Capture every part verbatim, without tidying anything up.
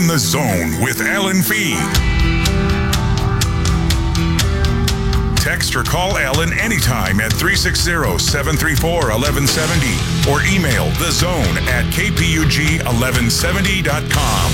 In the Zone with Alan Fee. Text or call Alan anytime at three six zero, seven three four, one one seven zero or email thezone at k p u g eleven seventy dot com.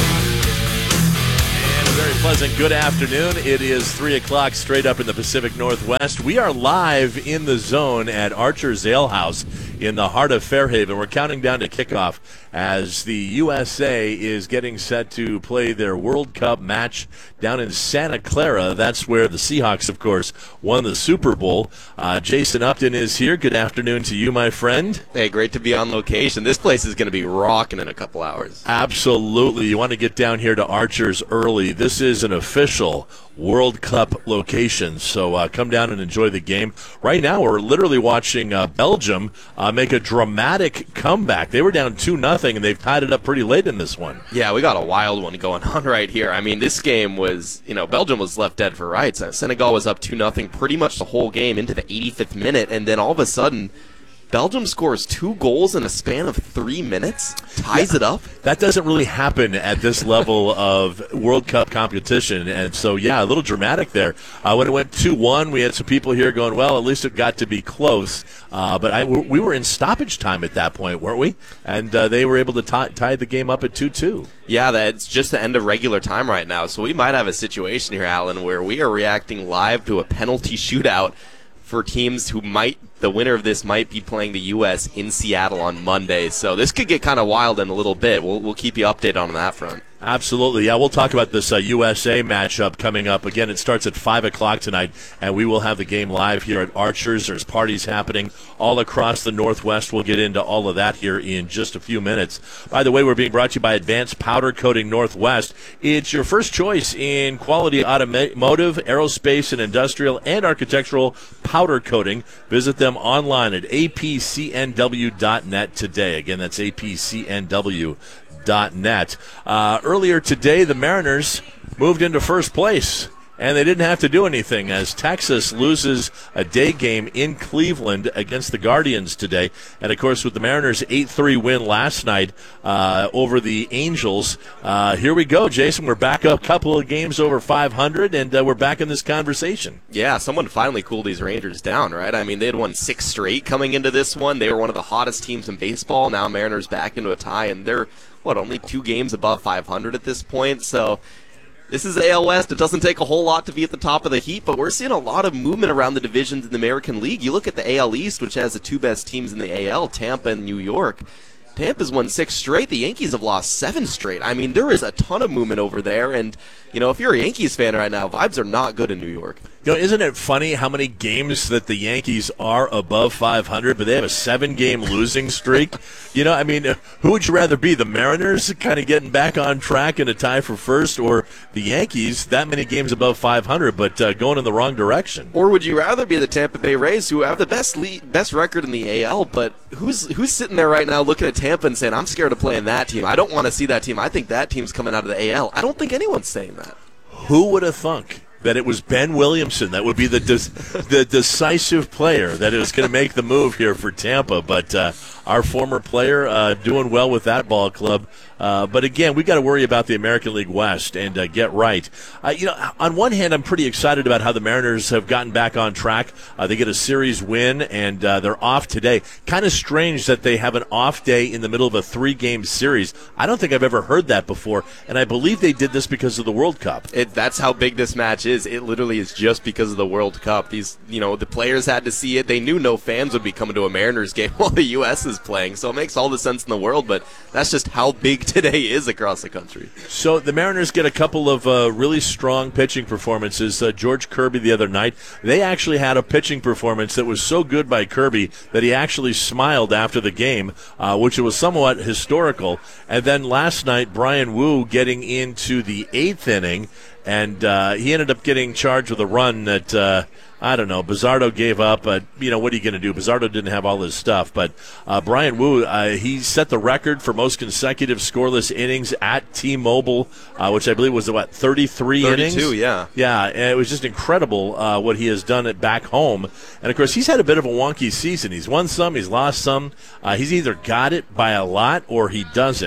And a very pleasant good afternoon. It is three o'clock straight up in the Pacific Northwest. We are live in the Zone at Archer's Ale House in the heart of Fairhaven. We're counting down to kickoff as the U S A is getting set to play their World Cup match down in Santa Clara. That's where the Seahawks, of course, won the Super Bowl. Uh, Jason Upton is here. Good afternoon to you, my friend. Hey, great to be on location. This place is going to be rocking in a couple hours. Absolutely. You want to get down here to Archer's early. This is an official World Cup location, so uh, come down and enjoy the game. Right now, we're literally watching uh, Belgium uh, make a dramatic comeback. They were down two nothing, and they've tied it up pretty late in this one. Yeah, we got a wild one going on right here. I mean, this game was, you know, Belgium was left dead for rights. Senegal was up two nothing pretty much the whole game into the eighty-fifth minute, and then all of a sudden, Belgium scores two goals in a span of three minutes, ties yeah, it up. That doesn't really happen at this level of World Cup competition, and so, yeah, a little dramatic there. Uh, when it went two one, we had some people here going, well, at least it got to be close. Uh, but I, we were in stoppage time at that point, weren't we? And uh, they were able to tie, tie the game up at two two. Yeah, that's just the end of regular time right now, so we might have a situation here, Alan, where we are reacting live to a penalty shootout for teams who might, the winner of this might be playing the U S in Seattle on Monday. So this could get kind of wild in a little bit. We'll we'll keep you updated on that front. Absolutely. Yeah, we'll talk about this uh, U S A matchup coming up. Again, it starts at five o'clock tonight, and we will have the game live here at Archer's. There's parties happening all across the Northwest. We'll get into all of that here in just a few minutes. By the way, we're being brought to you by Advanced Powder Coating Northwest. It's your first choice in quality automotive, aerospace, and industrial and architectural powder coating. Visit them online at a p c n w dot net today. Again, that's a p c n w dot net. Uh, earlier today, the Mariners moved into first place, and they didn't have to do anything as Texas loses a day game in Cleveland against the Guardians today. And, of course, with the Mariners' eight three win last night uh, over the Angels, uh, here we go, Jason. We're back up a couple of games over five hundred, and uh, we're back in this conversation. Yeah, someone finally cooled these Rangers down, right? I mean, they had won six straight coming into this one. They were one of the hottest teams in baseball. Now Mariners back into a tie, and they're, what, only two games above five hundred at this point, so this is A L West. It doesn't take a whole lot to be at the top of the heap, but we're seeing a lot of movement around the divisions in the American League. You look at the A L East, which has the two best teams in the A L, Tampa and New York. Tampa's won six straight. The Yankees have lost seven straight. I mean, there is a ton of movement over there, and, you know, if you're a Yankees fan right now, vibes are not good in New York. You know, isn't it funny how many games that the Yankees are above five hundred, but they have a seven-game losing streak? You know, I mean, who would you rather be, the Mariners kind of getting back on track in a tie for first, or the Yankees that many games above five hundred but uh, going in the wrong direction? Or would you rather be the Tampa Bay Rays, who have the best lead, best record in the A L, but who's who's sitting there right now looking at Tampa and saying, I'm scared of playing that team. I don't want to see that team. I think that team's coming out of the A L. I don't think anyone's saying that. Who would have thunk that it was Ben Williamson that would be the des- the decisive player that is going to make the move here for Tampa? But uh, our former player uh, doing well with that ball club. Uh, but again, we got to worry about the American League West and uh, get right. Uh, you know, on one hand, I'm pretty excited about how the Mariners have gotten back on track. Uh, they get a series win, and uh, they're off today. Kind of strange that they have an off day in the middle of a three-game series. I don't think I've ever heard that before, and I believe they did this because of the World Cup. It, that's how big this match is. It literally is just because of the World Cup. These, you know, the players had to see it. They knew no fans would be coming to a Mariners game while the U S is playing, so it makes all the sense in the world, but that's just how big today is across the country. So the Mariners get a couple of uh, really strong pitching performances. Uh, George Kirby the other night, they actually had a pitching performance that was so good by Kirby that he actually smiled after the game, uh, which was somewhat historical. And then last night, Brian Wu getting into the eighth inning, and uh, he ended up getting charged with a run that uh, I don't know, Bizardo gave up, but, you know, what are you going to do? Bizardo didn't have all his stuff, but uh, Brian Wu, uh, he set the record for most consecutive scoreless innings at T-Mobile, uh, which I believe was, what, thirty-three innings? thirty-two, yeah. Yeah, and it was just incredible uh, what he has done at back home. And, of course, he's had a bit of a wonky season. He's won some, he's lost some. Uh, he's either got it by a lot or he doesn't.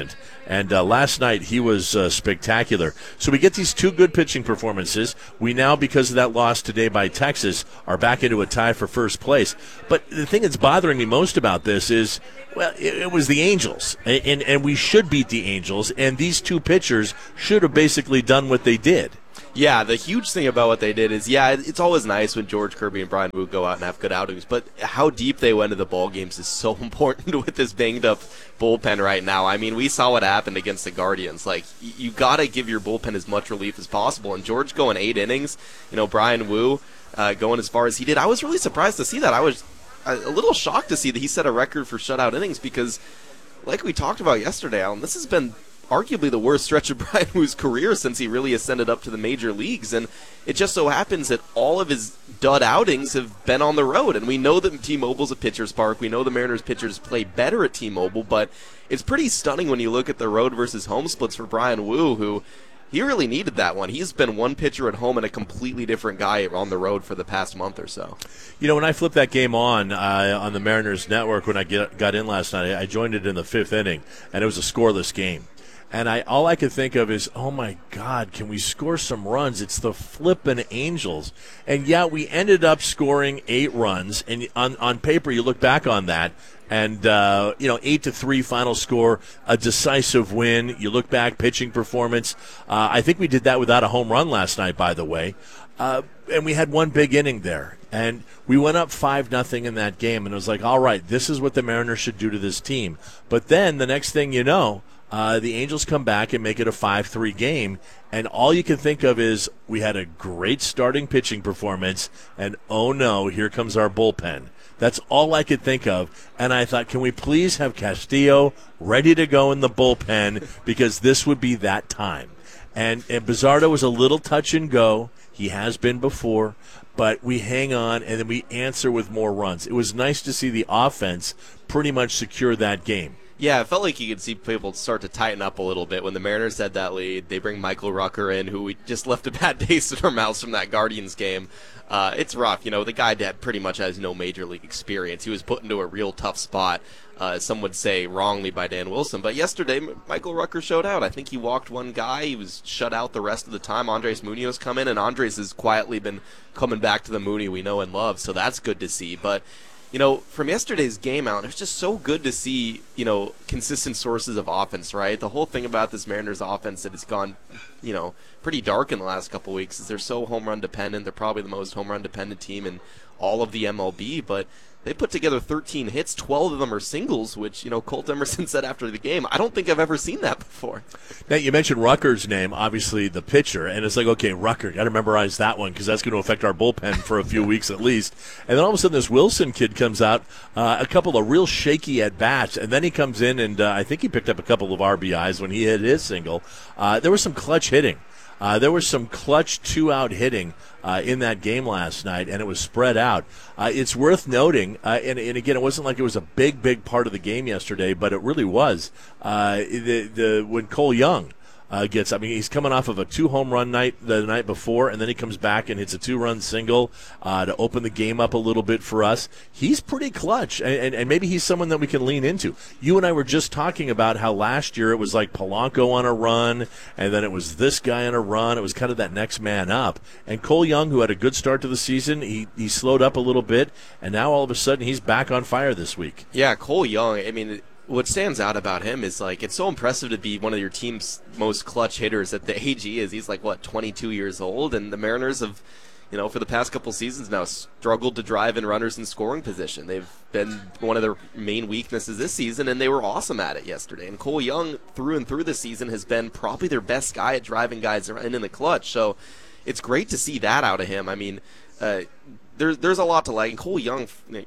And uh, last night he was uh, spectacular. So we get these two good pitching performances. We now, because of that loss today by Texas, are back into a tie for first place. But the thing that's bothering me most about this is, well, it, it was the Angels, and, and and we should beat the Angels, and these two pitchers should have basically done what they did. Yeah, the huge thing about what they did is, yeah, it's always nice when George Kirby and Brian Wu go out and have good outings, but how deep they went into the ball games is so important with this banged-up bullpen right now. I mean, we saw what happened against the Guardians. Like, you got to give your bullpen as much relief as possible, and George going eight innings, you know, Brian Wu uh, going as far as he did, I was really surprised to see that. I was a little shocked to see that he set a record for shutout innings because, like we talked about yesterday, Alan, this has been arguably the worst stretch of Brian Wu's career since he really ascended up to the major leagues, and it just so happens that all of his dud outings have been on the road, and we know that T-Mobile's a pitcher's park. We know the Mariners pitchers play better at T-Mobile, but it's pretty stunning when you look at the road versus home splits for Brian Wu, who he really needed that one. He's been one pitcher at home and a completely different guy on the road for the past month or so. You know, when I flipped that game on uh, on the Mariners Network when I get, got in last night, I joined it in the fifth inning, and it was a scoreless game. And I all I could think of is, oh, my God, can we score some runs? It's the flippin' Angels. And, yeah, we ended up scoring eight runs. And on, on paper, you look back on that, and, uh, you know, eight to three final score, a decisive win. You look back, pitching performance. Uh, I think we did that without a home run last night, by the way. Uh, and we had one big inning there. And we went up five nothing in that game. And it was like, all right, this is what the Mariners should do to this team. But then the next thing you know, Uh, the Angels come back and make it a five three game, and all you can think of is we had a great starting pitching performance, and oh no, here comes our bullpen. That's all I could think of, and I thought, can we please have Castillo ready to go in the bullpen, because this would be that time. And, and Bizzardo was a little touch and go. He has been before, but we hang on, and then we answer with more runs. It was nice to see the offense pretty much secure that game. Yeah, it felt like you could see people start to tighten up a little bit. When the Mariners had that lead, they bring Michael Rucker in, who we just left a bad taste in our mouths from that Guardians game. Uh, it's rough. You know, the guy that pretty much has no major league experience. He was put into a real tough spot, uh, some would say wrongly by Dan Wilson. But yesterday, Michael Rucker showed out. I think he walked one guy. He was shut out the rest of the time. Andres Munoz come in, and Andres has quietly been coming back to the Mooney we know and love, so that's good to see. But you know, from yesterday's game out, it was just so good to see, you know, consistent sources of offense, right? The whole thing about this Mariners offense that has gone, you know, pretty dark in the last couple of weeks is they're so home run dependent. They're probably the most home run dependent team in all of the M L B, but they put together thirteen hits, twelve of them are singles, which, you know, Colt Emerson said after the game, I don't think I've ever seen that before. Now, you mentioned Rucker's name, obviously the pitcher, and it's like, okay, Rucker, got to memorize that one because that's going to affect our bullpen for a few weeks at least. And then all of a sudden this Wilson kid comes out, uh, a couple of real shaky at-bats, and then he comes in and uh, I think he picked up a couple of R B Is when he hit his single. Uh, there was some clutch hitting. Uh, there was some clutch two-out hitting uh, in that game last night, and it was spread out. Uh, it's worth noting, uh, and, and again, it wasn't like it was a big, big part of the game yesterday, but it really was. Uh, the, the when Cole Young uh, gets, I mean, he's coming off of a two-home run night the night before, and then he comes back and hits a two-run single uh, to open the game up a little bit for us. He's pretty clutch, and, and, and maybe he's someone that we can lean into. You and I were just talking about how last year it was like Polanco on a run, and then it was this guy on a run. It was kind of that next man up. And Cole Young, who had a good start to the season, he, he slowed up a little bit, and now all of a sudden he's back on fire this week. Yeah, Cole Young, I mean, what stands out about him is, like, it's so impressive to be one of your team's most clutch hitters at the age he is. He's like, what, twenty-two years old? And the Mariners have, you know, for the past couple seasons now, struggled to drive in runners in scoring position. They've been one of their main weaknesses this season, and they were awesome at it yesterday. And Cole Young, through and through this season, has been probably their best guy at driving guys in in the clutch. So it's great to see that out of him. I mean, uh, there's there's a lot to like. And Cole Young,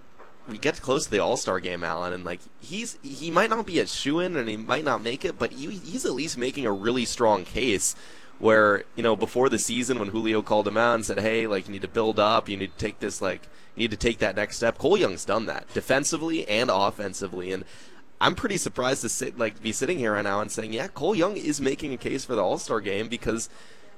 we get close to the All-Star game, Alan, and like he's he might not be a shoo-in and he might not make it, but he, he's at least making a really strong case where, you know, before the season when Julio called him out and said, hey, like, you need to build up, you need to take this, like, you need to take that next step. Cole Young's done that defensively and offensively, and I'm pretty surprised to sit like be sitting here right now and saying, yeah, Cole Young is making a case for the All-Star game because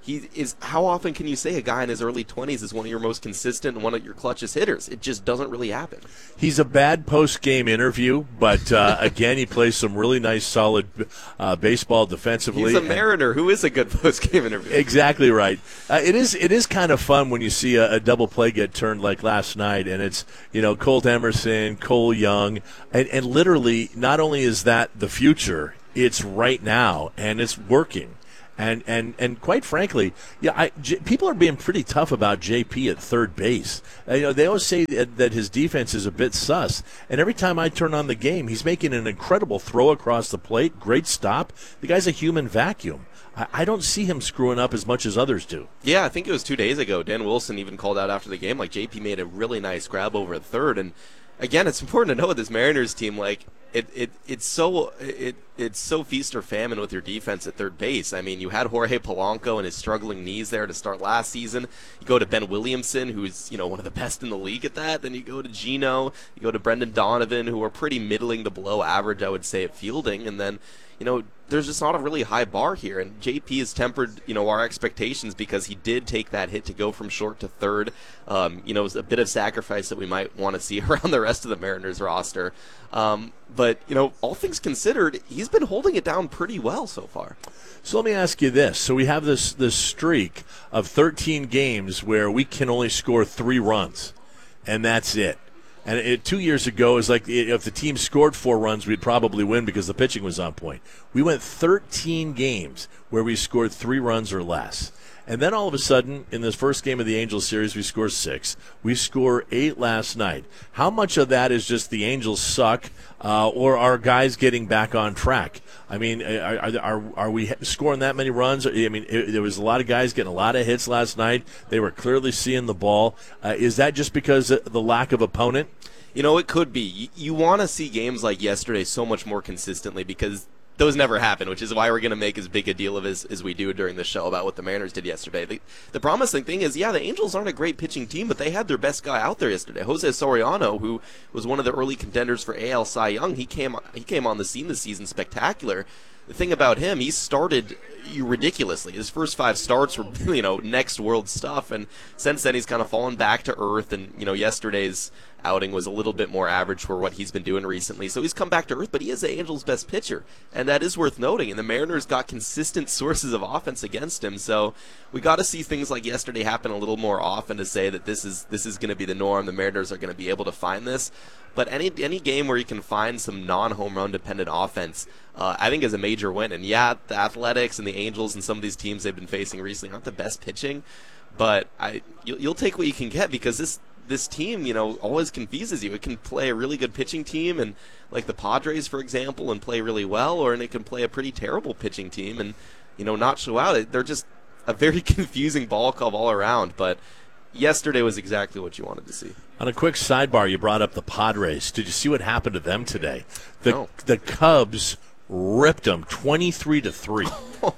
he is. How often can you say a guy in his early twenties is one of your most consistent and one of your clutchest hitters? It just doesn't really happen. He's a bad post-game interview, but uh, again, he plays some really nice, solid uh, baseball defensively. He's a Mariner who is a good post-game interview. Exactly right. Uh, it is. It is kind of fun when you see a, a double play get turned like last night, and it's you know Colt Emerson, Cole Young, and, and literally not only is that the future, it's right now, and it's working. And, and and quite frankly, yeah, I, J, people are being pretty tough about J P at third base. Uh, you know, they always say that, that his defense is a bit sus. And every time I turn on the game, he's making an incredible throw across the plate, great stop. The guy's a human vacuum. I, I don't see him screwing up as much as others do. Yeah, I think it was two days ago. Dan Wilson even called out after the game, like J P made a really nice grab over at third. And again, it's important to know with this Mariners team, like it, it it's so it it's so feast or famine with your defense at third base. I mean, you had Jorge Polanco and his struggling knees there to start last season. You go to Ben Williamson, who's you know one of the best in the league at that. Then you go to Gino, you go to Brendan Donovan, who are pretty middling to below average, I would say, at fielding, and then. You know, there's just not a really high bar here, and J P has tempered, you know, our expectations because he did take that hit to go from short to third. Um, you know, it was a bit of sacrifice that we might want to see around the rest of the Mariners roster. Um, but, you know, all things considered, he's been holding it down pretty well so far. So let me ask you this. So we have this, this streak of thirteen games where we can only score three runs, and that's it. And it, two years ago, it was like if the team scored four runs, we'd probably win because the pitching was on point. We went thirteen games where we scored three runs or less. And then all of a sudden, in this first game of the Angels series, we score six. We score eight last night. How much of that is just the Angels suck, uh, or are guys getting back on track? I mean, are, are are we scoring that many runs? I mean, it, there was a lot of guys getting a lot of hits last night. They were clearly seeing the ball. Uh, is that just because of the lack of opponent? You know, it could be. You, you want to see games like yesterday so much more consistently because those never happen, which is why we're going to make as big a deal of it as, as we do during the show about what the Mariners did yesterday. The, the promising thing is, yeah, the Angels aren't a great pitching team, but they had their best guy out there yesterday, Jose Soriano, who was one of the early contenders for A L Cy Young. He came he came on the scene this season spectacular. The thing about him, he started ridiculously. His first five starts were, you know, next world stuff, and since then he's kind of fallen back to earth, and, you know, yesterday's outing was a little bit more average for what he's been doing recently. So he's come back to earth, but he is the Angels' best pitcher, and that is worth noting. And the Mariners got consistent sources of offense against him, so we got to see things like yesterday happen a little more often to say that this is this is going to be the norm. The Mariners are going to be able to find this. But any any game where you can find some non-home run dependent offense, uh, I think is a major win. And yeah, the Athletics and the Angels and some of these teams they've been facing recently aren't the best pitching, but I you'll, you'll take what you can get because this this team, you know, always confuses you. It can play a really good pitching team, and like the Padres, for example, and play really well, or and it can play a pretty terrible pitching team and, you know, not show out. They're just a very confusing ball club all around. But yesterday was exactly what you wanted to see. On a quick sidebar, you brought up the Padres. Did you see what happened to them today? The No. the Cubs ripped them twenty-three to three.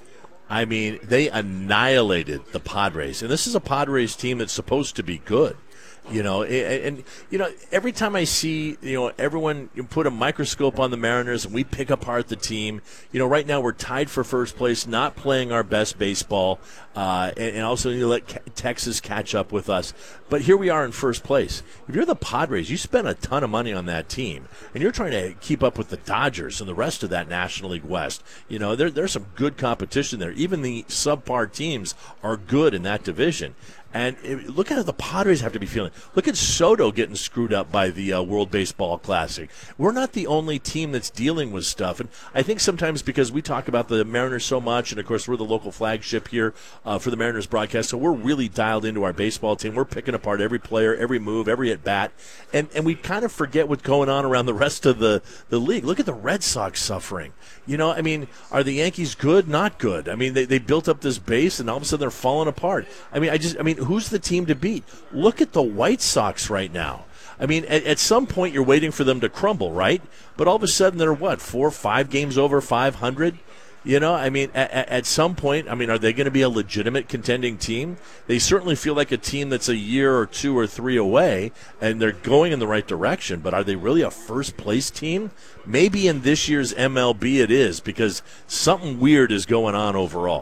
I mean, they annihilated the Padres. And this is a Padres team that's supposed to be good. You know, and, and, you know, every time I see, you know, everyone you put a microscope on the Mariners and we pick apart the team, you know, right now we're tied for first place, not playing our best baseball, uh, and, and also you let ca- Texas catch up with us. But here we are in first place. If you're the Padres, you spent a ton of money on that team, and you're trying to keep up with the Dodgers and the rest of that National League West. You know, there, there's some good competition there. Even the subpar teams are good in that division. And it, look at how the Padres have to be feeling. Look at Soto getting screwed up by the uh, World Baseball Classic. We're not the only team that's dealing with stuff. And I think sometimes because we talk about the Mariners so much, and, of course, we're the local flagship here uh, for the Mariners broadcast, so we're really dialed into our baseball team. We're picking apart every player, every move, every at-bat. And, and we kind of forget what's going on around the rest of the, the league. Look at the Red Sox suffering. You know, I mean, are the Yankees good? Not good. I mean, they, they built up this base, and all of a sudden they're falling apart. I mean, I just, I mean, who's the team to beat? Look at the White Sox right now. I mean, at, at some point you're waiting for them to crumble, right? But all of a sudden they're what, four, five games over five hundred? You know, I mean, at, at some point, I mean, are they going to be a legitimate contending team? They certainly feel like a team that's a year or two or three away, and they're going in the right direction. But are they really a first-place team? Maybe in this year's M L B it is, because something weird is going on overall.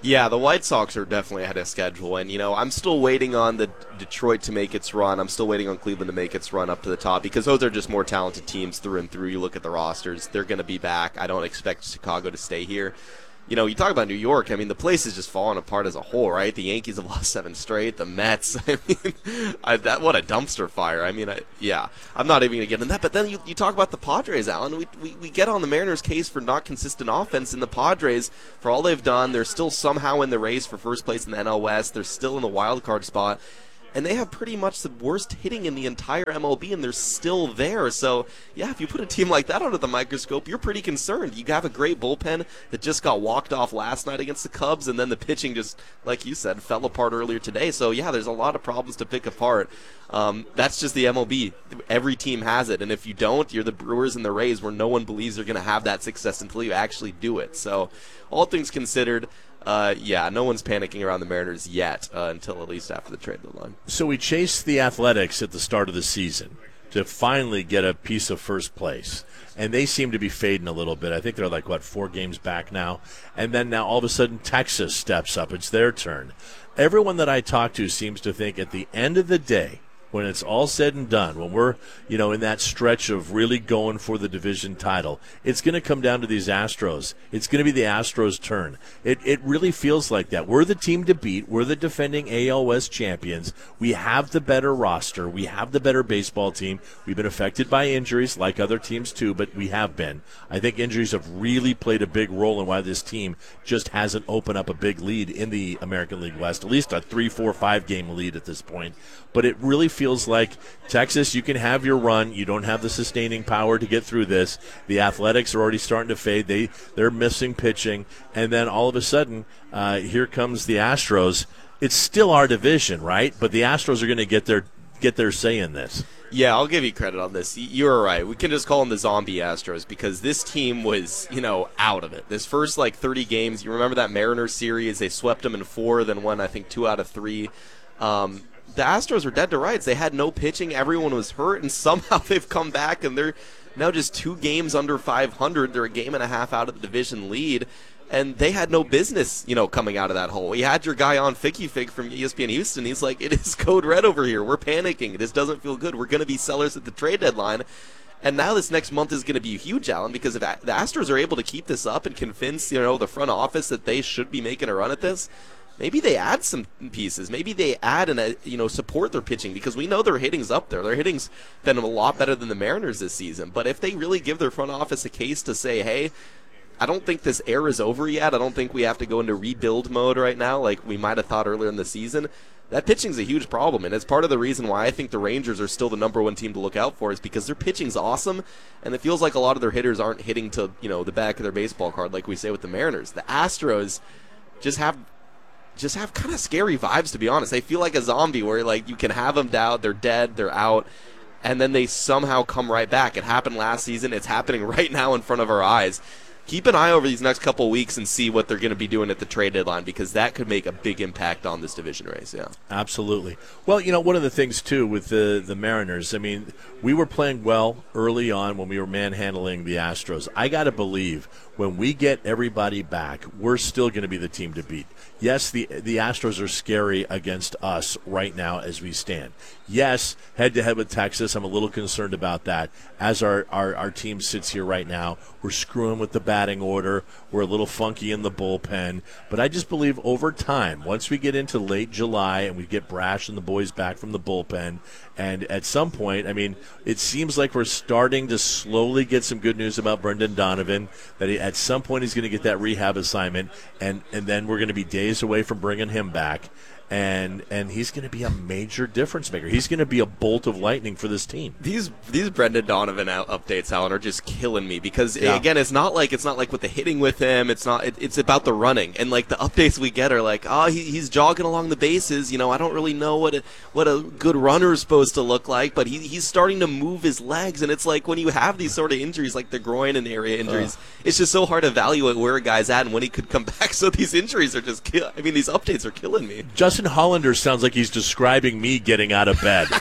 Yeah, the White Sox are definitely ahead of schedule, and, you know, I'm still waiting on the Detroit to make its run. I'm still waiting on Cleveland to make its run up to the top because those are just more talented teams through and through. You look at the rosters, they're going to be back. I don't expect Chicago to stay here. You know, you talk about New York, I mean, the place is just falling apart as a whole, right? The Yankees have lost seven straight. The Mets, I mean, I, that what a dumpster fire. I mean, I, yeah, I'm not even going to get into that. But then you, you talk about the Padres, Alan. We, we, we get on the Mariners' case for not consistent offense, and the Padres, for all they've done, they're still somehow in the race for first place in the N L West. They're still in the wild card spot. And they have pretty much the worst hitting in the entire M L B, and they're still there. So, yeah, if you put a team like that under the microscope, you're pretty concerned. You have a great bullpen that just got walked off last night against the Cubs, and then the pitching just, like you said, fell apart earlier today. So, yeah, there's a lot of problems to pick apart. Um, that's just the M L B. Every team has it, and if you don't, you're the Brewers and the Rays, where no one believes they're going to have that success until you actually do it. So, all things considered, Uh, yeah, no one's panicking around the Mariners yet uh, until at least after the trade deadline. So we chased the Athletics at the start of the season to finally get a piece of first place, and they seem to be fading a little bit. I think they're like, what, four games back now? And then now all of a sudden Texas steps up. It's their turn. Everyone that I talk to seems to think at the end of the day, when it's all said and done, when we're, you know, in that stretch of really going for the division title, it's going to come down to these Astros. It's going to be the Astros' turn. It it really feels like that. We're the team to beat. We're the defending A L West champions. We have the better roster. We have the better baseball team. We've been affected by injuries, like other teams too, but we have been. I think injuries have really played a big role in why this team just hasn't opened up a big lead in the American League West, at least a three, four, five game lead at this point. But it really feels feels like Texas, you can have your run. You don't have the sustaining power to get through this. The Athletics are already starting to fade. They, they're missing pitching. And then all of a sudden, uh, here comes the Astros. It's still our division, right? But the Astros are going to get their get their say in this. Yeah, I'll give you credit on this. You're right. We can just call them the zombie Astros because this team was, you know, out of it. This first, like, thirty games, you remember that Mariners series? They swept them in four, then won, I think, two out of three. Um, the Astros were dead to rights. They had no pitching. Everyone was hurt, and somehow they've come back, and they're now just two games under five hundred. They're a game and a half out of the division lead. And they had no business, you know, coming out of that hole. You had your guy on Ficky Fig from E S P N Houston. He's like, it is code red over here. We're panicking. This doesn't feel good. We're going to be sellers at the trade deadline. And now this next month is going to be huge, Alan, because if the Astros are able to keep this up and convince, you know, the front office that they should be making a run at this, maybe they add some pieces. Maybe they add and, you know, support their pitching because we know their hitting's up there. Their hitting's been a lot better than the Mariners this season. But if they really give their front office a case to say, hey, I don't think this era is over yet. I don't think we have to go into rebuild mode right now like we might have thought earlier in the season. That pitching's a huge problem, and it's part of the reason why I think the Rangers are still the number one team to look out for is because their pitching's awesome, and it feels like a lot of their hitters aren't hitting to, you know, the back of their baseball card like we say with the Mariners. The Astros just have just have kind of scary vibes, to be honest. They feel like a zombie where, like, you can have them down, they're dead, they're out, and then they somehow come right back. It happened last season. It's happening right now in front of our eyes. Keep an eye over these next couple of weeks and see what they're going to be doing at the trade deadline because that could make a big impact on this division race. Yeah, absolutely. Well, you know, one of the things, too, with the, the Mariners, I mean, we were playing well early on when we were manhandling the Astros. I got to believe when we get everybody back, we're still going to be the team to beat. Yes, the the Astros are scary against us right now as we stand. Yes, head-to-head with Texas, I'm a little concerned about that. As our, our, our team sits here right now, we're screwing with the batting order. We're a little funky in the bullpen. But I just believe over time, once we get into late July and we get Brash and the boys back from the bullpen, and at some point, I mean, it seems like we're starting to slowly get some good news about Brendan Donovan, that he, at some point he's going to get that rehab assignment, and, and then we're going to be days away from bringing him back. And and he's going to be a major difference maker. He's going to be a bolt of lightning for this team. These these Brendan Donovan out updates, Alan, are just killing me because yeah. again, it's not like it's not like with the hitting with him. It's not. It, it's about the running, and like the updates we get are like, oh, he, he's jogging along the bases. You know, I don't really know what a what a good runner is supposed to look like, but he he's starting to move his legs, and it's like when you have these sort of injuries, like the groin and area injuries, uh. it's just so hard to evaluate where a guy's at and when he could come back. So these injuries are just, kill- I mean, these updates are killing me. Justin Hollander sounds like he's describing me getting out of bed.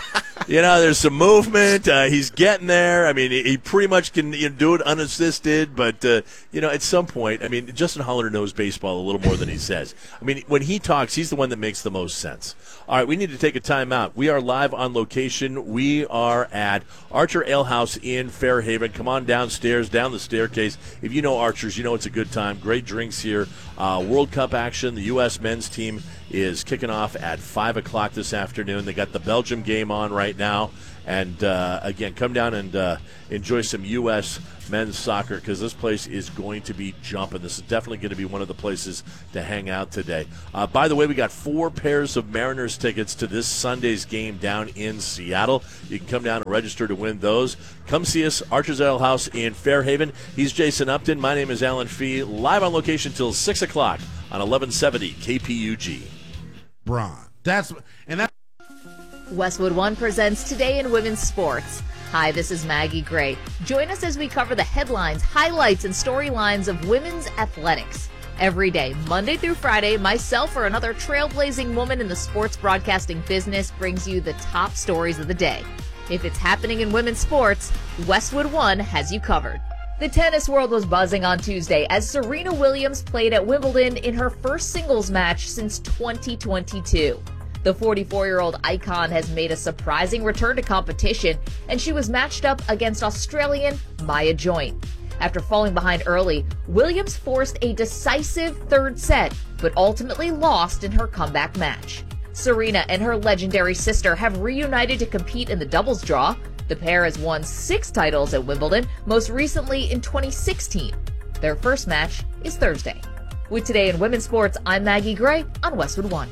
You know, there's some movement. Uh, he's getting there. I mean, he, he pretty much can you know, do it unassisted. But, uh, you know, at some point, I mean, Justin Hollander knows baseball a little more than he says. I mean, when he talks, he's the one that makes the most sense. All right, we need to take a time out. We are live on location. We are at Archer Ale House in Fairhaven. Come on downstairs, down the staircase. If you know Archers, you know it's a good time. Great drinks here. Uh, World Cup action. The U S men's team is kicking off at five o'clock this afternoon. They got the Belgium game on right now. And, uh, again, come down and uh, enjoy some U S men's soccer because this place is going to be jumping. This is definitely going to be one of the places to hang out today. Uh, by the way, we got four pairs of Mariners tickets to this Sunday's game down in Seattle. You can come down and register to win those. Come see us, Archer's Ale House in Fairhaven. He's Jason Upton. My name is Alan Fee. Live on location till six o'clock on eleven seventy K P U G. Bron. That's and that. Westwood One presents Today in Women's Sports. Hi, this is Maggie Gray. Join us as we cover the headlines, highlights, and storylines of women's athletics. Every day, Monday through Friday, myself or another trailblazing woman in the sports broadcasting business brings you the top stories of the day. If it's happening in women's sports, Westwood One has you covered. The tennis world was buzzing on Tuesday as Serena Williams played at Wimbledon in her first singles match since twenty twenty-two. The forty-four-year-old icon has made a surprising return to competition, and she was matched up against Australian Maya Joint. After falling behind early, Williams forced a decisive third set, but ultimately lost in her comeback match. Serena and her legendary sister have reunited to compete in the doubles draw. The pair has won six titles at Wimbledon, most recently in twenty sixteen. Their first match is Thursday. With Today in Women's Sports, I'm Maggie Gray on Westwood One.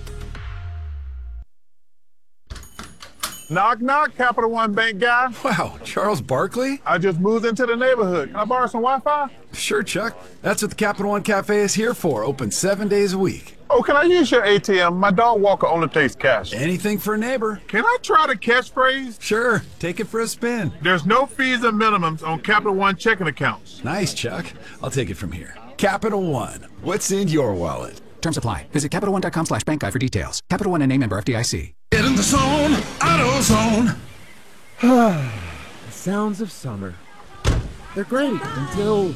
Knock, knock, Capital One Bank guy. Wow, Charles Barkley? I just moved into the neighborhood. Can I borrow some Wi-Fi? Sure, Chuck. That's what the Capital One Cafe is here for, open seven days a week. Oh, can I use your A T M? My dog walker only takes cash. Anything for a neighbor. Can I try the catchphrase? Sure, take it for a spin. There's no fees or minimums on Capital One checking accounts. Nice, Chuck. I'll take it from here. Capital One, what's in your wallet? Terms apply. Visit Capital One dot com slash bank guide for details. Capital One and name member F D I C. Get in the zone, AutoZone. The sounds of summer. They're great until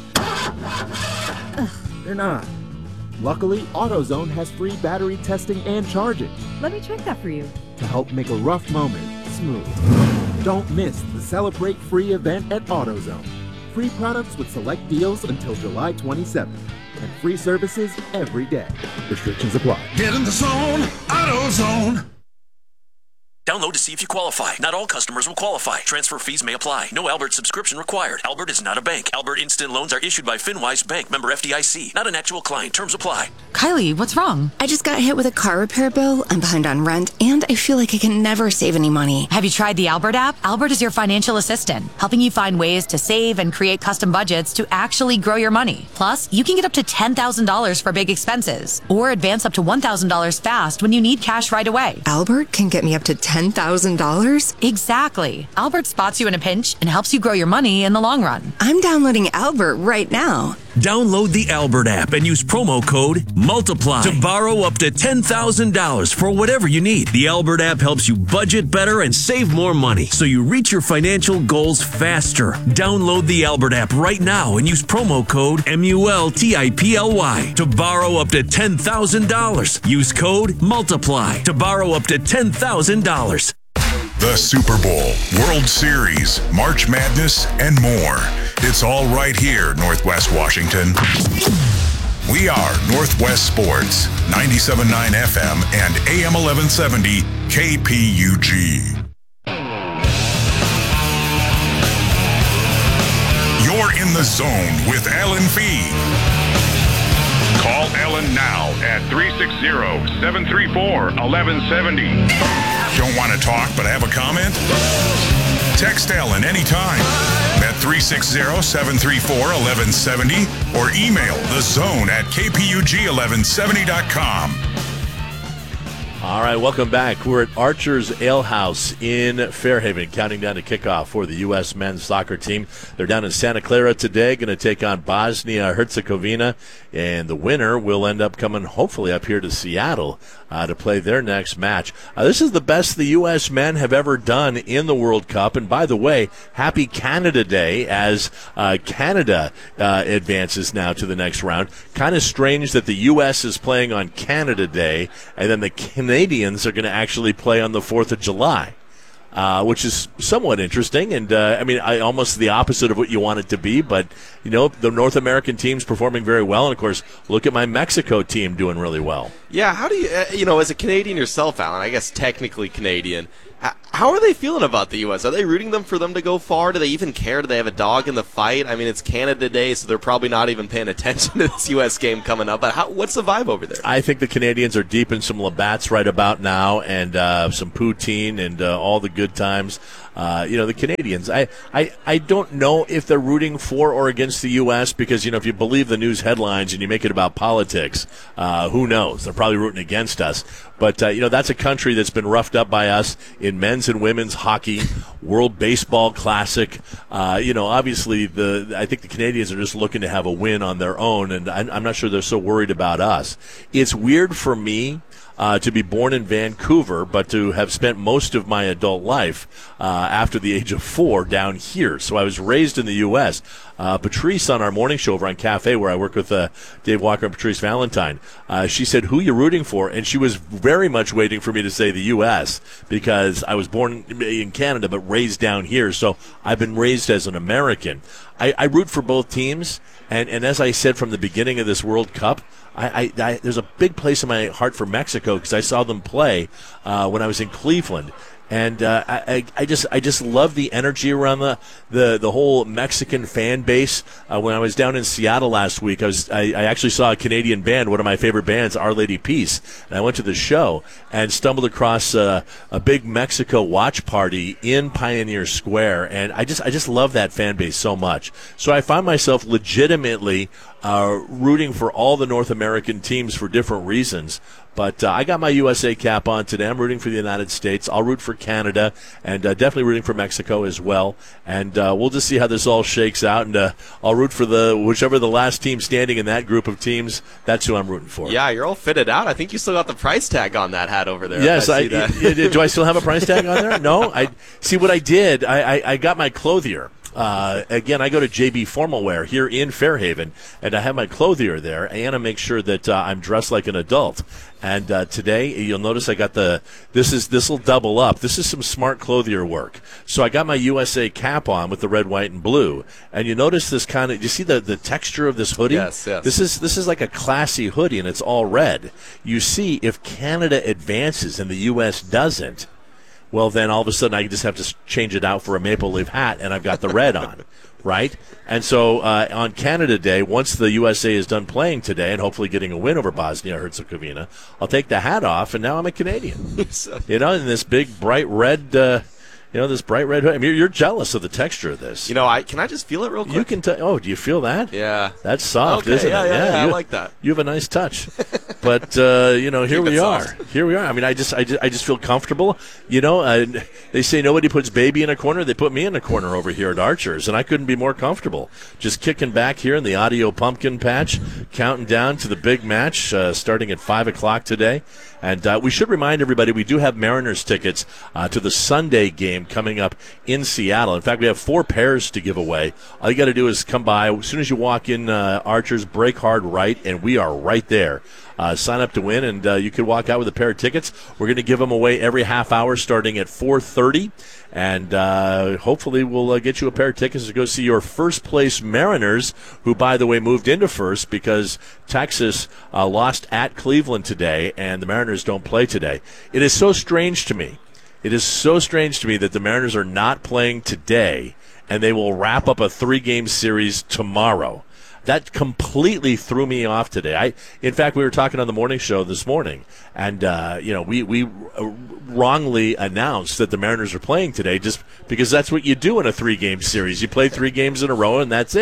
they're not. Luckily, AutoZone has free battery testing and charging. Let me check that for you. To help make a rough moment smooth. Don't miss the Celebrate Free event at AutoZone. Free products with select deals until July twenty-seventh. And free services every day. Restrictions apply. Get in the zone, AutoZone. Download to see if you qualify. Not all customers will qualify. Transfer fees may apply. No Albert subscription required. Albert is not a bank. Albert Instant Loans are issued by FinWise Bank, member F D I C. Not an actual client. Terms apply. Kylie, what's wrong? I just got hit with a car repair bill. I'm behind on rent, and I feel like I can never save any money. Have you tried the Albert app? Albert is your financial assistant, helping you find ways to save and create custom budgets to actually grow your money. Plus, you can get up to ten thousand dollars for big expenses, or advance up to one thousand dollars fast when you need cash right away. Albert can get me up to ten thousand dollars? Exactly. Albert spots you in a pinch and helps you grow your money in the long run. I'm downloading Albert right now. Download the Albert app and use promo code MULTIPLY to borrow up to ten thousand dollars for whatever you need. The Albert app helps you budget better and save more money so you reach your financial goals faster. Download the Albert app right now and use promo code M U L T I P L Y to borrow up to ten thousand dollars. Use code MULTIPLY to borrow up to ten thousand dollars. The Super Bowl, World Series, March Madness, and more. It's all right here, Northwest Washington. We are Northwest Sports, ninety-seven point nine F M and A M eleven seventy K P U G. You're in the zone with Alan Fee. Call Ellen now at three six zero, seven three four, one one seven zero. Don't want to talk but have a comment? Text Ellen anytime at three six zero, seven three four, one one seven zero or email the zone at k p u g eleven seventy dot com. All right, welcome back. We're at Archer's Ale House in Fairhaven, counting down to kickoff for the U S men's soccer team. They're down in Santa Clara today, going to take on Bosnia-Herzegovina, and the winner will end up coming, hopefully, up here to Seattle uh, to play their next match. Uh, this is the best the U S men have ever done in the World Cup, and by the way, happy Canada Day as uh, Canada uh, advances now to the next round. Kind of strange that the U S is playing on Canada Day, and then the Canadians Canadians are going to actually play on the fourth of July, uh, which is somewhat interesting. And, uh, I mean, I, almost the opposite of what you want it to be. But, you know, the North American team's performing very well. And, of course, look at my Mexico team doing really well. Yeah, how do you, uh, you know, as a Canadian yourself, Alan, I guess technically Canadian, how are they feeling about the U S? Are they rooting them for them to go far? Do they even care? Do they have a dog in the fight? I mean, it's Canada Day, so they're probably not even paying attention to this U S game coming up. But how, what's the vibe over there? I think the Canadians are deep in some Labatt's right about now, and uh, some poutine and uh, all the good times. Uh, you know, the Canadians, I, I, I don't know if they're rooting for or against the U S because, you know, if you believe the news headlines and you make it about politics, uh, who knows? They're probably rooting against us. But, uh, you know, that's a country that's been roughed up by us in men's and women's hockey, World Baseball Classic. Uh, you know, obviously, the I think the Canadians are just looking to have a win on their own, and I'm, I'm not sure they're so worried about us. It's weird for me Uh, to be born in Vancouver, but to have spent most of my adult life uh, after the age of four down here. So I was raised in the U S Uh, Patrice on our morning show over on Cafe, where I work with uh, Dave Walker and Patrice Valentine, uh, she said, "Who you rooting for?" And she was very much waiting for me to say the U S because I was born in Canada but raised down here. So I've been raised as an American. I, I root for both teams, and, and as I said from the beginning of this World Cup, I, I, I, there's a big place in my heart for Mexico because I saw them play uh, when I was in Cleveland. And uh, I, I just I just love the energy around the the, the whole Mexican fan base. Uh, when I was down in Seattle last week, I was I, I actually saw a Canadian band, one of my favorite bands, Our Lady Peace. And I went to the show and stumbled across uh, a big Mexico watch party in Pioneer Square, and I just I just love that fan base so much. So I find myself legitimately uh, rooting for all the North American teams for different reasons. But uh, I got my U S A cap on today. I'm rooting for the United States. I'll root for Canada, and uh, definitely rooting for Mexico as well. And uh, we'll just see how this all shakes out. And uh, I'll root for the whichever the last team standing in that group of teams. That's who I'm rooting for. Yeah, you're all fitted out. I think you still got the price tag on that hat over there. Yes, I, I, see that. I do. I still have a price tag on there? No. I see what I did. I, I, I got my clothier. Uh, again, I go to J B Formal Wear here in Fairhaven, and I have my clothier there. Anna makes sure that uh, I'm dressed like an adult. And uh, today, you'll notice I got the, this is, this will double up. This is some smart clothier work. So I got my U S A cap on with the red, white, and blue. And you notice this kind of, you see the, the texture of this hoodie? Yes, yes. This is, this is like a classy hoodie, and it's all red. You see, if Canada advances and the U S doesn't, well, then all of a sudden I just have to change it out for a maple leaf hat, and I've got the red on, right? And so uh, on Canada Day, once the U S A is done playing today and hopefully getting a win over Bosnia-Herzegovina, I'll take the hat off, and now I'm a Canadian. You know, in this big, bright red, uh, you know, this bright red hood. I mean, you're, you're jealous of the texture of this. You know, I can I just feel it real quick? You can. T- oh, do you feel that? Yeah. That's soft, okay, isn't yeah, it? Yeah, yeah, you, I like that. You have a nice touch. But, uh, you know, here Keep we it are. soft. Here we are. I mean, I just, I just, I just feel comfortable. You know, uh, they say nobody puts baby in a corner. They put me in a corner over here at Archer's, and I couldn't be more comfortable. Just kicking back here in the audio pumpkin patch, counting down to the big match uh, starting at five o'clock today. And uh, we should remind everybody we do have Mariners tickets uh, to the Sunday game coming up in Seattle. In fact, we have four pairs to give away. All you got to do is come by. As soon as you walk in uh, Archer's, break hard right, and we are right there. Uh, sign up to win, and uh, you could walk out with a pair of tickets. We're going to give them away every half hour starting at four thirty, and uh, hopefully we'll uh, get you a pair of tickets to go see your first-place Mariners, who, by the way, moved into first because Texas uh, lost at Cleveland today, and the Mariners don't play today. It is so strange to me. It is so strange to me that the Mariners are not playing today, and they will wrap up a three-game series tomorrow. That completely threw me off today. I, in fact, we were talking on the morning show this morning, and uh, you know, we we wrongly announced that the Mariners are playing today, just because that's what you do in a three-game series. You play three games in a row, and that's it.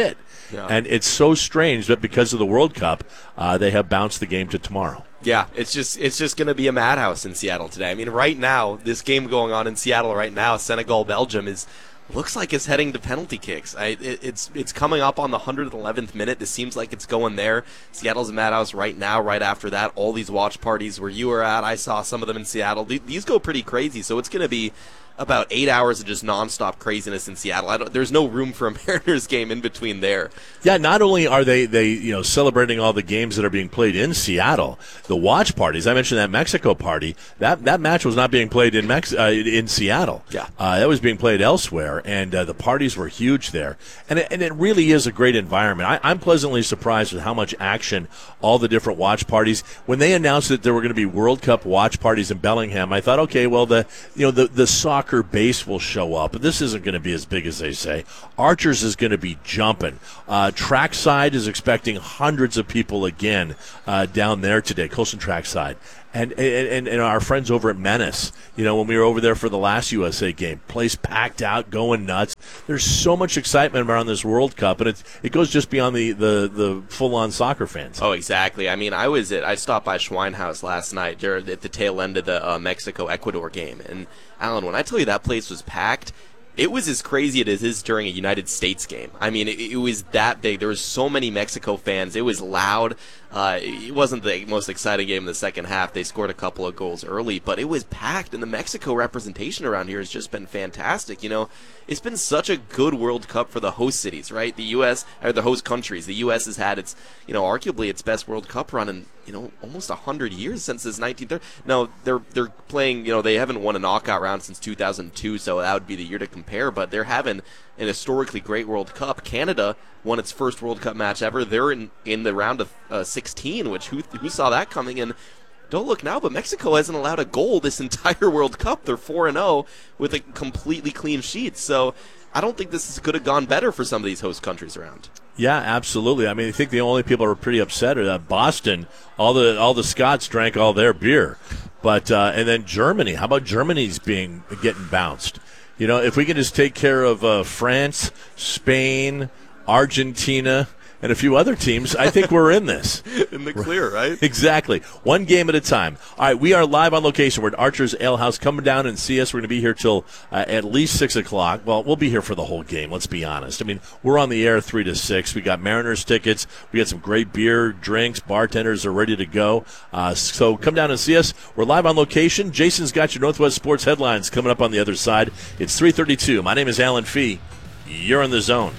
Yeah. And it's so strange that because of the World Cup, uh, they have bounced the game to tomorrow. Yeah, it's just it's just going to be a madhouse in Seattle today. I mean, right now, this game going on in Seattle right now, Senegal Belgium is looks like it's heading to penalty kicks. I, it, it's it's coming up on the one hundred eleventh minute. This seems like it's going there. Seattle's a madhouse right now. Right after that, all these watch parties where you were at, I saw some of them in Seattle. These go pretty crazy. So it's going to be about eight hours of just nonstop craziness in Seattle. I don't, there's no room for a Mariners game in between there. Yeah, not only are they, they you know celebrating all the games that are being played in Seattle, the watch parties. I mentioned that Mexico party. That that match was not being played in Mex uh, in Seattle. Yeah, uh, that was being played elsewhere, and uh, the parties were huge there. And it, and it really is a great environment. I, I'm pleasantly surprised with how much action all the different watch parties. When they announced that there were going to be World Cup watch parties in Bellingham, I thought, okay, well the you know the the soccer base will show up, but this isn't going to be as big as they say. Archers is going to be jumping. Uh, Trackside is expecting hundreds of people again uh, down there today, Colson Trackside. And, and and our friends over at Menace, you know, when we were over there for the last U S A game, place packed out, going nuts. There's so much excitement around this World Cup, and it's, it goes just beyond the, the, the full-on soccer fans. Oh, exactly. I mean, I was at, I stopped by Schweinhaus last night during, at the tail end of the uh, Mexico-Ecuador game. And, Alan, when I tell you that place was packed, it was as crazy as it is during a United States game. I mean, it, it was that big. There was so many Mexico fans. It was loud. Uh, it wasn't the most exciting game in the second half. They scored a couple of goals early, but it was packed, and the Mexico representation around here has just been fantastic. You know, it's been such a good World Cup for the host cities, right? The U S, or the host countries. The U S has had its, you know, arguably its best World Cup run in, you know, almost one hundred years since this nineteen thirty. No, they're they're playing, you know, they haven't won a knockout round since two thousand two, so that would be the year to compare, but they're having an historically great World Cup. Canada won its first World Cup match ever. They're in, in the round of uh, sixteen, which who who saw that coming? And don't look now, but Mexico hasn't allowed a goal this entire World Cup. They're four and oh with a completely clean sheet. So I don't think this could have gone better for some of these host countries around. Yeah, absolutely. I mean, I think the only people who are pretty upset are that Boston. All the all the Scots drank all their beer, but uh, and then Germany. How about Germany's being getting bounced? You know, if we can just take care of uh, France, Spain, Argentina, and a few other teams, I think we're in this. In the clear, right? Exactly. One game at a time. All right, we are live on location. We're at Archer's Ale House. Come down and see us. We're going to be here till uh, at least six o'clock. Well, we'll be here for the whole game, let's be honest. I mean, we're on the air three to six. We got Mariners tickets. We got some great beer, drinks. Bartenders are ready to go. Uh, so come down and see us. We're live on location. Jason's got your Northwest Sports headlines coming up on the other side. It's three thirty-two. My name is Alan Fee. You're in the zone.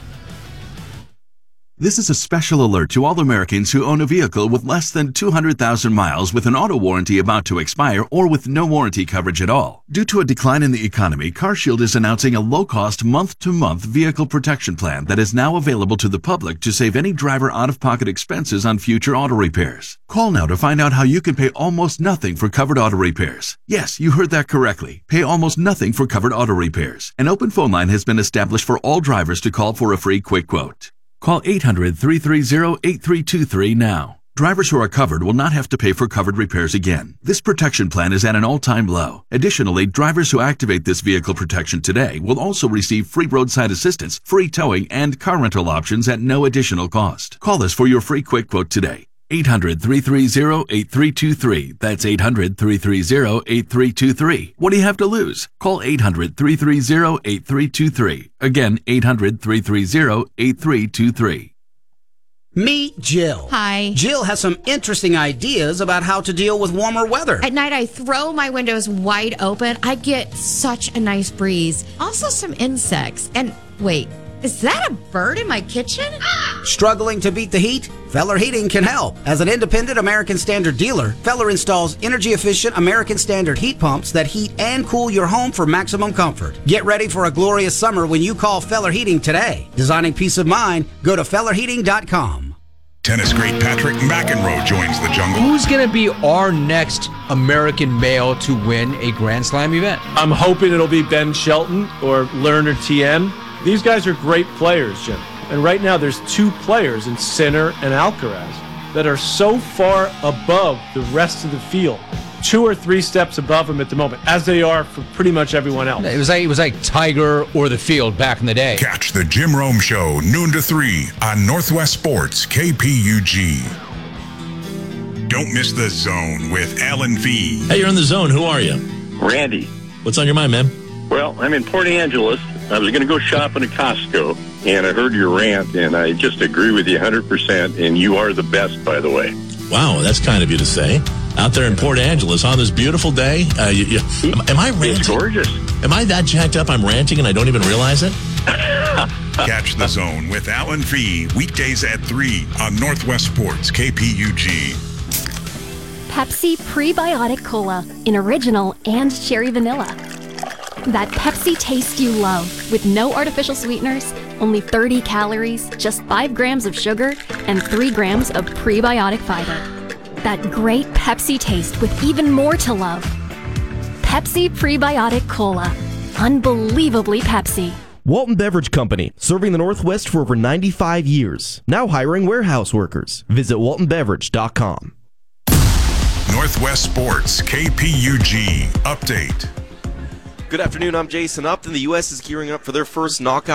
This is a special alert to all Americans who own a vehicle with less than two hundred thousand miles with an auto warranty about to expire or with no warranty coverage at all. Due to a decline in the economy, CarShield is announcing a low-cost month-to-month vehicle protection plan that is now available to the public to save any driver out-of-pocket expenses on future auto repairs. Call now to find out how you can pay almost nothing for covered auto repairs. Yes, you heard that correctly. Pay almost nothing for covered auto repairs. An open phone line has been established for all drivers to call for a free quick quote. Call eight hundred, three three zero, eight three two three now. Drivers who are covered will not have to pay for covered repairs again. This protection plan is at an all-time low. Additionally, drivers who activate this vehicle protection today will also receive free roadside assistance, free towing, and car rental options at no additional cost. Call us for your free quick quote today. eight hundred, three three zero, eight three two three. That's eight hundred, three three zero, eight three two three. What do you have to lose? Call eight hundred, three three zero, eight three two three. Again, eight hundred, three three zero, eight three two three. Meet Jill. Hi. Jill has some interesting ideas about how to deal with warmer weather. At night, I throw my windows wide open. I get such a nice breeze. Also, some insects. And wait, is that a bird in my kitchen? Struggling to beat the heat? Feller Heating can help. As an independent American Standard dealer, Feller installs energy-efficient American Standard heat pumps that heat and cool your home for maximum comfort. Get ready for a glorious summer when you call Feller Heating today. Designing peace of mind, go to feller heating dot com. Tennis great Patrick McEnroe joins the jungle. Who's going to be our next American male to win a Grand Slam event? I'm hoping it'll be Ben Shelton or Lerner T M. These guys are great players, Jim. And right now there's two players in Sinner and Alcaraz that are so far above the rest of the field. two or three steps above them at the moment, as they are for pretty much everyone else. It was like it was like Tiger or the field back in the day. Catch the Jim Rome Show noon to three on Northwest Sports K P U G. Don't miss The Zone with Alan Fee. Hey, you're in The Zone. Who are you? Randy. What's on your mind, man? Well, I'm in Port Angeles. I was going to go shopping at Costco, and I heard your rant, and I just agree with you one hundred percent, and you are the best, by the way. Wow, that's kind of you to say. Out there in Port Angeles on this beautiful day. Uh, you, you, am, am I ranting? It's gorgeous. Am I that jacked up I'm ranting and I don't even realize it? Catch The Zone with Alan Fee weekdays at three on Northwest Sports K P U G. Pepsi Prebiotic Cola in original and cherry vanilla. That Pepsi taste you love with no artificial sweeteners, only thirty calories, just five grams of sugar, and three grams of prebiotic fiber. That great Pepsi taste with even more to love. Pepsi Prebiotic Cola. Unbelievably Pepsi. Walton Beverage Company, serving the Northwest for over ninety-five years. Now hiring warehouse workers. Visit walton beverage dot com. Northwest Sports K P U G update. Good afternoon, I'm Jason Upton. The U S is gearing up for their first knockout